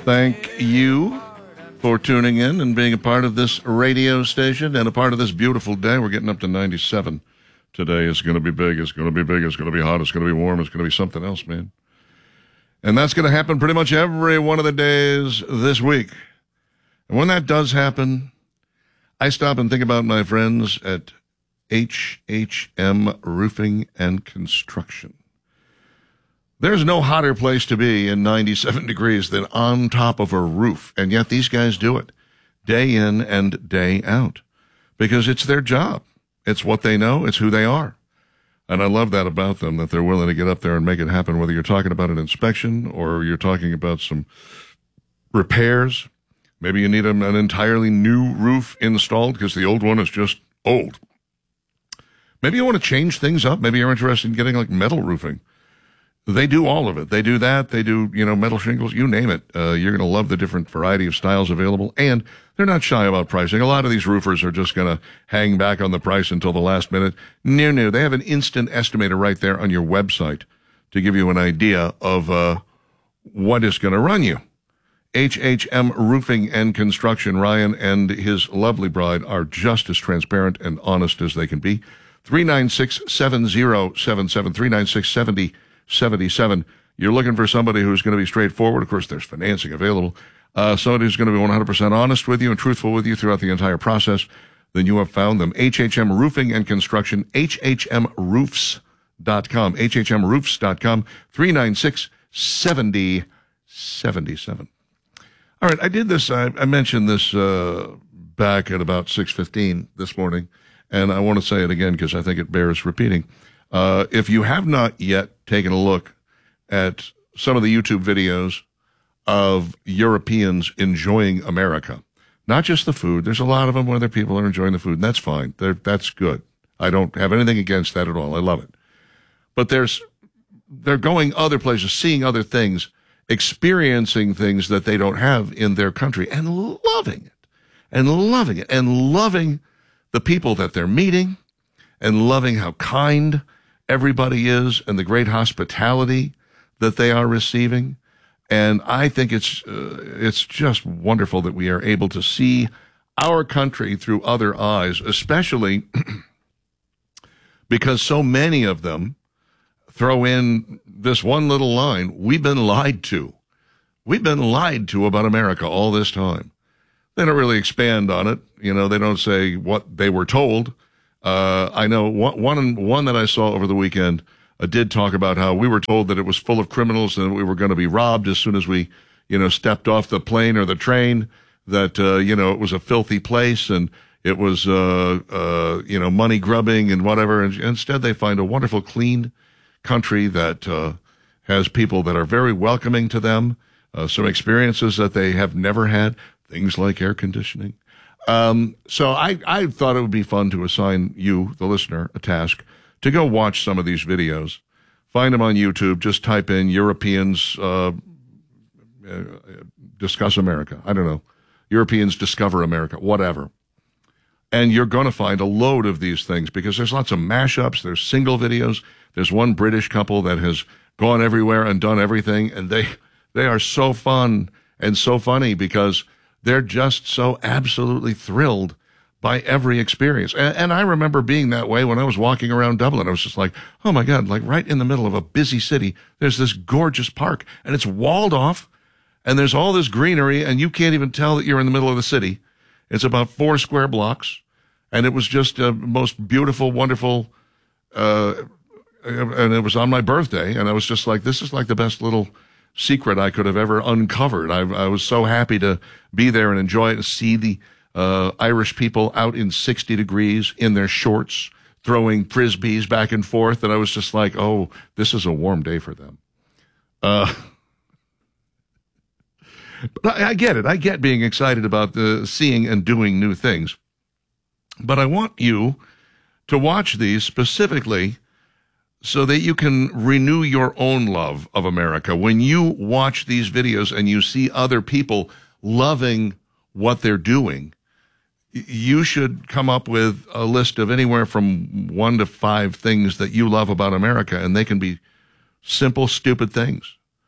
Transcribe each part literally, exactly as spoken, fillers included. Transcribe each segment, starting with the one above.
Thank you for tuning in and being a part of this radio station and a part of this beautiful day. We're getting up to ninety-seven today. It's going to be big. It's going to be big. It's going to be hot. It's going to be warm. It's going to be something else, man. And that's going to happen pretty much every one of the days this week. And when that does happen, I stop and think about my friends at H H M Roofing and Construction. There's no hotter place to be in ninety-seven degrees than on top of a roof, and yet these guys do it day in and day out because it's their job. It's what they know. It's who they are. And I love that about them, that they're willing to get up there and make it happen, whether you're talking about an inspection or you're talking about some repairs. Maybe you need an entirely new roof installed because the old one is just old. Maybe you want to change things up. Maybe you're interested in getting like metal roofing. They do all of it. They do that. They do, you know, metal shingles, you name it. Uh, you're going to love the different variety of styles available. And they're not shy about pricing. A lot of these roofers are just going to hang back on the price until the last minute. No, no. They have an instant estimator right there on your website to give you an idea of uh, what is going to run you. H H M Roofing and Construction. Ryan and his lovely bride are just as transparent and honest as they can be. three nine six, seven zero seven seven, three nine six, seven zero seventy-seven. You're looking for somebody who's going to be straightforward. Of course, there's financing available. Uh, somebody who's going to be one hundred percent honest with you and truthful with you throughout the entire process. Then you have found them. H H M Roofing and Construction, H H M roofs dot com, H H M roofs dot com, three nine six, seven zero seven seven. All right, I did this, I, I mentioned this uh, back at about six fifteen this morning, and I want to say it again because I think it bears repeating. Uh, if you have not yet taken a look at some of the YouTube videos of Europeans enjoying America, not just the food, there's a lot of them where their people are enjoying the food, and that's fine. They're, that's good. I don't have anything against that at all. I love it. But there's, they're going other places, seeing other things, experiencing things that they don't have in their country, and loving it, and loving it, and loving the people that they're meeting, and loving how kind everybody is and the great hospitality that they are receiving. And I think it's uh, it's just wonderful that we are able to see our country through other eyes, especially because so many of them throw in this one little line: we've been lied to. We've been lied to about America all this time. They don't really expand on it. You know, they don't say what they were told. Uh, I know one, one, one that I saw over the weekend uh, did talk about how we were told that it was full of criminals and we were going to be robbed as soon as we, you know, stepped off the plane or the train, that, uh, you know, it was a filthy place and it was, uh, uh, you know, money grubbing and whatever. And instead they find a wonderful, clean country that, uh, has people that are very welcoming to them, uh, some experiences that they have never had, things like air conditioning. Um, so I, I thought it would be fun to assign you, the listener, a task to go watch some of these videos. Find them on YouTube. Just type in Europeans, uh, uh, discuss America. I don't know. Europeans discover America, whatever. And you're going to find a load of these things because there's lots of mashups. There's single videos. There's one British couple that has gone everywhere and done everything. And they, they are so fun and so funny because they're just so absolutely thrilled by every experience. And, and I remember being that way when I was walking around Dublin. I was just like, oh my God, like right in the middle of a busy city, there's this gorgeous park and it's walled off and there's all this greenery and you can't even tell that you're in the middle of the city. It's about four square blocks and it was just a most beautiful, wonderful, uh, and it was on my birthday and I was just like, this is like the best little secret I could have ever uncovered. I, I was so happy to be there and enjoy it and see the uh, Irish people out in sixty degrees in their shorts, throwing frisbees back and forth. And I was just like, oh, this is a warm day for them. Uh, but I, I get it. I get being excited about the seeing and doing new things. But I want you to watch these specifically so that you can renew your own love of America. When you watch these videos and you see other people loving what they're doing, you should come up with a list of anywhere from one to five things that you love about America, and they can be simple, stupid things.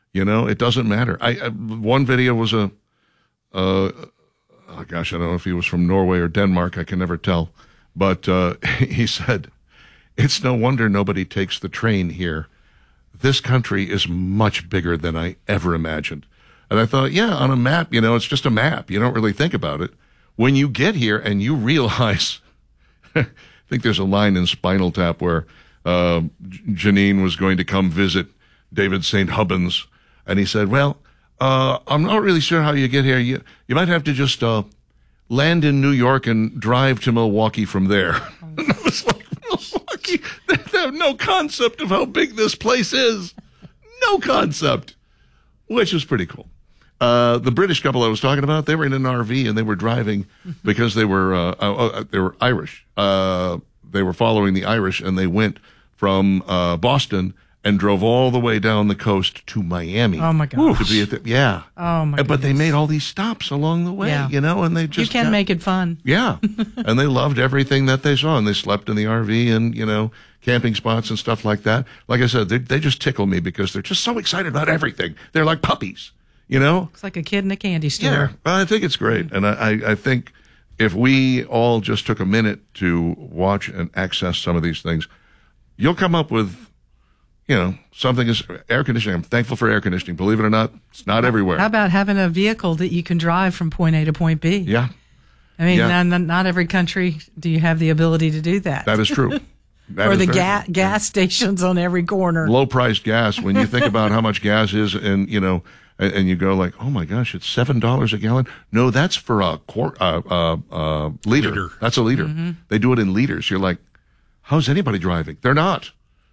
You know, it doesn't matter. I, I one video was a, uh, oh gosh, I don't know if he was from Norway or Denmark. I can never tell. But uh, he said, it's no wonder nobody takes the train here. This country is much bigger than I ever imagined. And I thought, yeah, on a map, you know, it's just a map. You don't really think about it. When you get here and you realize, I think there's a line in Spinal Tap where uh, Janine was going to come visit David Saint Hubbins. And he said, well, uh, I'm not really sure how you get here. You, you might have to just uh, land in New York and drive to Milwaukee from there. And I was like, Milwaukee? They have no concept of how big this place is. No concept. Which was pretty cool. Uh, the British couple I was talking about, they were in an R V and they were driving because they were uh, uh, they were Irish. Uh, they were following the Irish, and they went from uh, Boston and drove all the way down the coast to Miami. Oh my gosh! To be at the, yeah. Oh my. But goodness. they made all these stops along the way, yeah. you know, and they just you can got, make it fun. Yeah, and they loved everything that they saw, and they slept in the R V and you know camping spots and stuff like that. Like I said, they they just tickle me because they're just so excited about everything. They're like puppies. You know? It's like a kid in a candy store. Yeah, I think it's great. And I, I think if we all just took a minute to watch and access some of these things, you'll come up with, you know, something is air conditioning. I'm thankful for air conditioning. Believe it or not, it's not everywhere. How about having a vehicle that you can drive from point A to point B? Yeah. I mean, yeah. not, not every country do you have the ability to do that. That is true. That or is the very ga- true. gas stations on every corner. Low-priced gas. When you think about how much gas is in, you know, and, and you go like, oh my gosh, it's seven dollars a gallon. No, that's for a quart, uh, uh, uh, liter. liter. That's a liter. Mm-hmm. They do it in liters. You're like, how's anybody driving? They're not.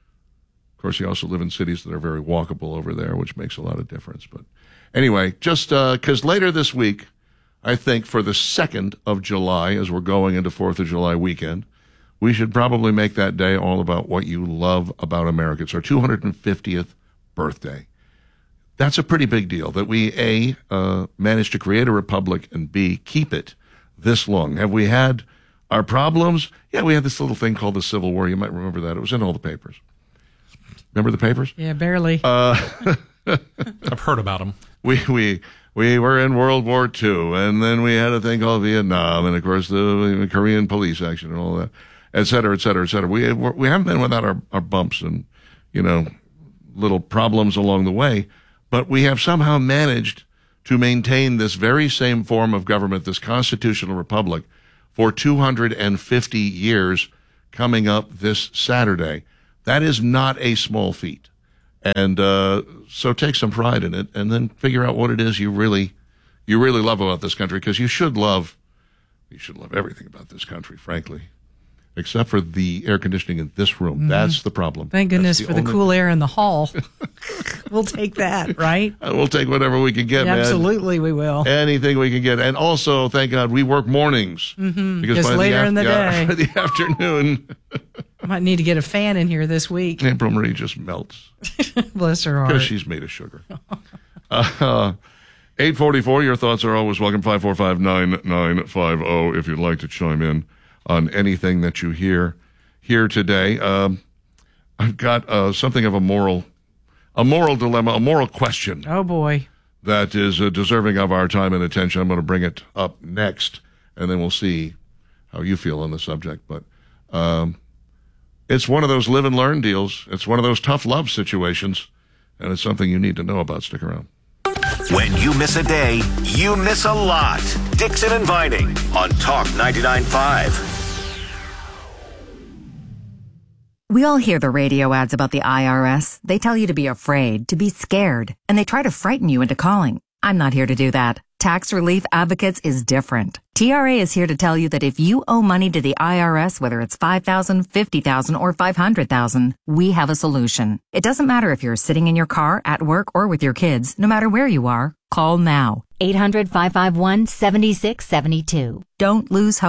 Of course, you also live in cities that are very walkable over there, which makes a lot of difference. But anyway, just because uh, later this week, I think for the second of July, as we're going into fourth of July weekend, we should probably make that day all about what you love about America. It's our two hundred fiftieth birthday. That's a pretty big deal that we, A, uh, managed to create a republic, and B, keep it this long. Have we had our problems? Yeah, we had this little thing called the Civil War. You might remember that. It was in all the papers. Remember the papers? Yeah, barely. Uh, I've heard about them. We, we, we were in World War Two, and then we had a thing called Vietnam, and, of course, the Korean police action and all that, et cetera, et cetera, et cetera. We, we haven't been without our, our bumps and, you know, little problems along the way. But we have somehow managed to maintain this very same form of government, this constitutional republic, for two hundred fifty years coming up this Saturday. That is not a small feat. And uh, so take some pride in it and then figure out what it is you really you really love about this country, because you should love you should love everything about this country, frankly. Except for the air conditioning in this room. Mm-hmm. That's the problem. Thank goodness the for the cool air in the hall. We'll take that, right? We'll take whatever we can get, yeah, man. Absolutely, we will. Anything we can get. And also, thank God, we work mornings. Mm-hmm. Because by later the af- in the yeah, day. By the afternoon. I might need to get a fan in here this week. April Marie just melts. Bless her heart. Because she's made of sugar. uh, eight forty-four, your thoughts are always welcome. five four five, nine nine five zero if you'd like to chime in on anything that you hear here today. Um, I've got uh, something of a moral, a moral dilemma, a moral question. Oh boy, that is uh, deserving of our time and attention. I'm going to bring it up next, and then we'll see how you feel on the subject. But um, it's one of those live and learn deals. It's one of those tough love situations, and it's something you need to know about. Stick around. When you miss a day, you miss a lot. Dixon and Vining on Talk ninety-nine point five. We all hear the radio ads about the I R S. They tell you to be afraid, to be scared, and they try to frighten you into calling. I'm not here to do that. Tax Relief Advocates is different. T R A is here to tell you that if you owe money to the I R S, whether it's five thousand dollars, fifty thousand dollars, or five hundred thousand dollars, we have a solution. It doesn't matter if you're sitting in your car, at work, or with your kids. No matter where you are, call now. eight hundred, five five one, seven six seven two. Don't lose hope.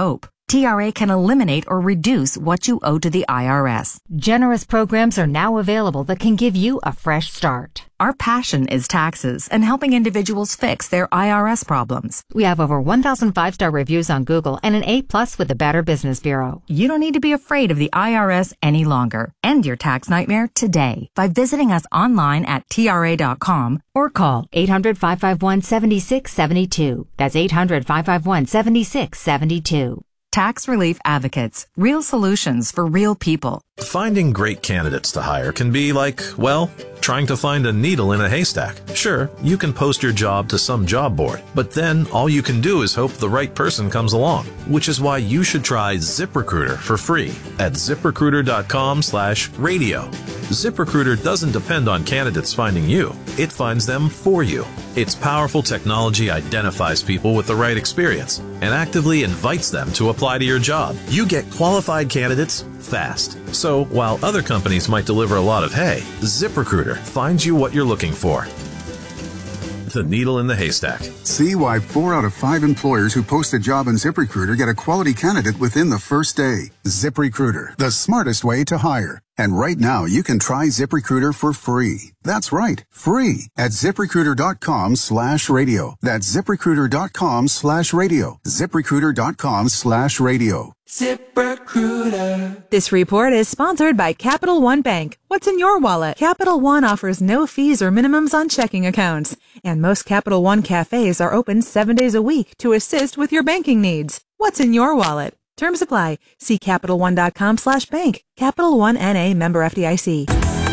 T R A can eliminate or reduce what you owe to the I R S. Generous programs are now available that can give you a fresh start. Our passion is taxes and helping individuals fix their I R S problems. We have over one thousand five-star reviews on Google and an A plus with the Better Business Bureau. You don't need to be afraid of the I R S any longer. End your tax nightmare today by visiting us online at T R A dot com or call eight hundred, five five one, seven six seven two. That's eight hundred, five five one, seven six seven two. Tax Relief Advocates. Real solutions for real people. Finding great candidates to hire can be like, well, trying to find a needle in a haystack. Sure, you can post your job to some job board, but then all you can do is hope the right person comes along, which is why you should try ZipRecruiter for free at ZipRecruiter dot com slash radio. ZipRecruiter doesn't depend on candidates finding you. It finds them for you. Its powerful technology identifies people with the right experience and actively invites them to apply to your job. You get qualified candidates fast. So while other companies might deliver a lot of hay, ZipRecruiter finds you what you're looking for. The needle in the haystack. See why four out of five employers who post a job on ZipRecruiter get a quality candidate within the first day. ZipRecruiter, the smartest way to hire. And right now, you can try ZipRecruiter for free. That's right, free at ZipRecruiter dot com slash radio. That's ZipRecruiter dot com slash radio. ZipRecruiter dot com slash radio. ZipRecruiter. This report is sponsored by Capital One Bank. What's in your wallet? Capital One offers no fees or minimums on checking accounts. And most Capital One cafes are open seven days a week to assist with your banking needs. What's in your wallet? Terms apply. See Capital One dot com slash bank. Capital One N A, member F D I C.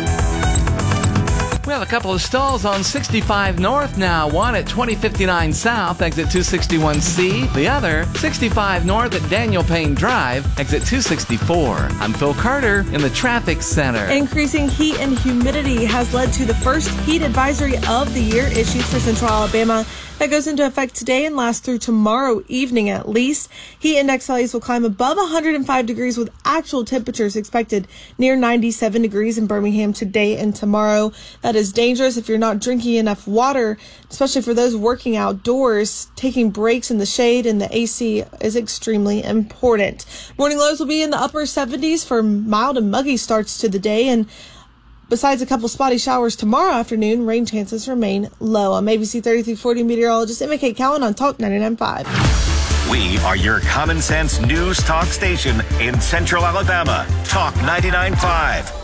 We have a couple of stalls on sixty-five North now. One at twenty fifty-nine South, exit two sixty-one C. The other, sixty-five North at Daniel Payne Drive, exit two sixty-four. I'm Phil Carter in the Traffic Center. Increasing heat and humidity has led to the first heat advisory of the year issued for Central Alabama. That goes into effect today and lasts through tomorrow evening at least. Heat index values will climb above one hundred five degrees with actual temperatures expected near ninety-seven degrees in Birmingham today and tomorrow. That is dangerous if you're not drinking enough water, especially for those working outdoors. Taking breaks in the shade and the A C is extremely important. Morning lows will be in the upper seventies for mild and muggy starts to the day, and besides a couple spotty showers tomorrow afternoon, rain chances remain low. I'm A B C thirty-three forty meteorologist Emma Kate Cowan on Talk ninety-nine point five. We are your common sense news talk station in Central Alabama. Talk ninety-nine point five.